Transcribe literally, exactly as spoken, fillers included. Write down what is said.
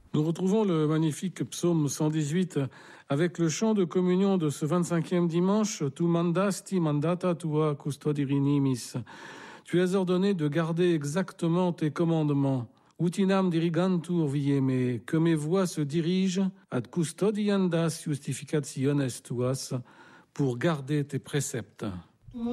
Nous retrouvons le magnifique psaume cent dix-huit avec le chant de communion de ce vingt-cinquième dimanche. Tu mandasti mandata tua custodirinis. Tu as ordonné de garder exactement tes commandements. Utinam dirigantur vieme, que mes voix se dirigent ad custodiandas justificationes tuas, pour garder tes préceptes.